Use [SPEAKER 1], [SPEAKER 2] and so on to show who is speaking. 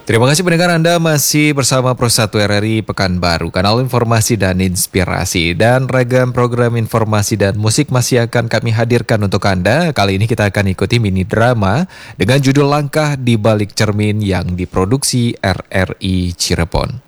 [SPEAKER 1] Terima kasih pendengar Anda masih bersama Pro 1 RRI Pekanbaru, kanal informasi dan inspirasi. Dan ragam program informasi dan musik masih akan kami hadirkan untuk Anda. Kali ini kita akan ikuti mini drama dengan judul Langkah di Balik Cermin yang diproduksi RRI Cirebon.